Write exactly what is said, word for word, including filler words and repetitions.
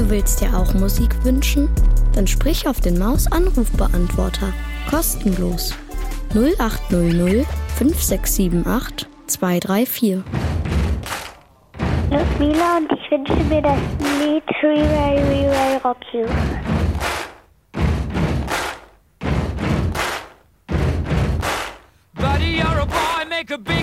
Du willst dir auch Musik wünschen? Dann sprich auf den Maus-Anrufbeantworter. Kostenlos. null acht null null fünf sechs sieben acht zwei drei vier. Mila und ich wünsche mir das Lied We Will, We Will Rock You. Buddy, you're a boy, make a big